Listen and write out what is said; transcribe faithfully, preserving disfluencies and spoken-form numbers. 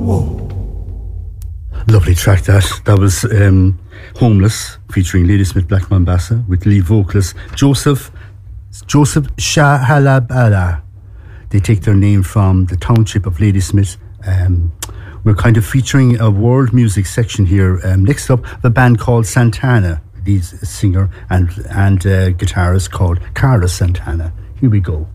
Lovely track that. That was um, Homeless featuring Ladysmith Black Mombasa with lead vocalist Joseph Joseph Shahalabala. They take their name from the township of Ladysmith. Um, we're kind of featuring a world music section here. Um, next up, the band called Santana. Lead singer and and uh, guitarist called Carlos Santana. Here we go.